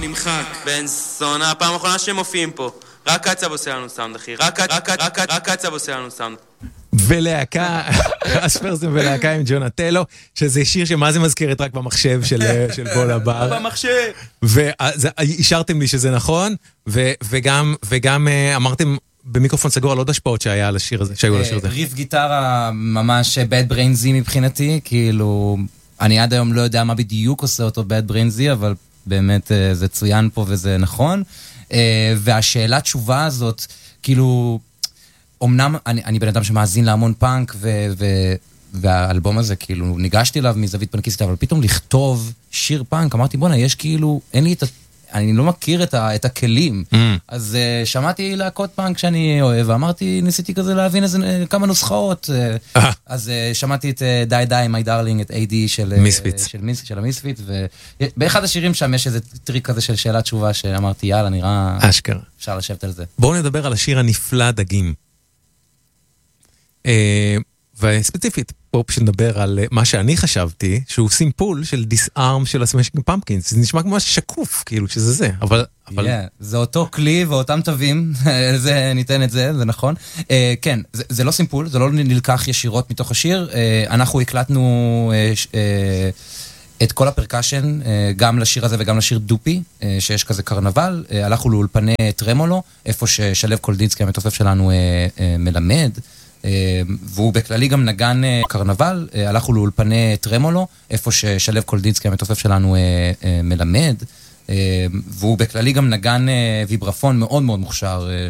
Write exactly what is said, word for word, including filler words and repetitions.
נמחק. בן זונה, הפעם האחרונה שהם מופיעים פה. רק קצב עושה לנו סאונד, אחי. רק קצב עושה לנו סאונד. ולהקה, אספרסם ולהקה עם ג'ונטלו, שזה שיר שמה זה מזכירת רק במחשב של בול הבר. במחשב. והשארתם לי שזה נכון, וגם אמרתם במיקרופון סגור על עוד השפעות שהיה על השיר הזה, שהיו על השיר הזה. ריף גיטרה ממש bad brain Z מבחינתי, כאילו, אני עד היום לא יודע מה בדיוק עושה אותו bad brain Z, אבל באמת זה צוין פה וזה נכון. והשאלה תשובה הזאת, כאילו, אמנם אני, אני בן אדם שמאזין להמון פאנק, ו, ו, והאלבום הזה, כאילו, ניגשתי אליו מזווית פנקיסטית, אבל פתאום לכתוב שיר פאנק, אמרתי, בוא'נה, יש כאילו, אין לי את ה... אני לא מכיר את, ה, את הכלים. Mm. אז uh, שמעתי להקות פאנק שאני אוהב, ואמרתי, ניסיתי כזה להבין איזה כמה נוסחאות. Uh, אז uh, שמעתי את uh, די די, מי דארלינג, את איי די של, uh, של, מיס, של המיספיט, ובאחד השירים שם יש איזה טריק כזה של שאלה תשובה, שאמרתי, יאללה, נראה... אשכרה. אפשר לשבת על זה. בואו נדבר על השיר הנפלא דגים. Uh, וספציפית, פופ שנדבר על מה שאני חשבתי, שהוא סימפול של דיסארם של הסמאשינג פמפקינס. זה נשמע כמו שקוף, כאילו, שזה זה. אבל... אבל... Yeah, זה אותו כלי ואותם תווים, זה, ניתן את זה, זה נכון. Uh, כן, זה, זה לא סימפול, זה לא נלקח ישירות מתוך השיר. Uh, אנחנו הקלטנו uh, uh, את כל הפרקשן, uh, גם לשיר הזה וגם לשיר דופי, uh, שיש כזה קרנבל. Uh, הלכנו לאולפני טרמולו, איפה ששלב קולדינסקי, המתופף שלנו, uh, uh, מלמד. והוא בכללי גם נגן קרנבל, הלכנו לאולפני טרמולו, איפה ששלב קולדינסקי, המתופף שלנו, מלמד, והוא בכללי גם נגן ויברפון מאוד מאוד מוכשר,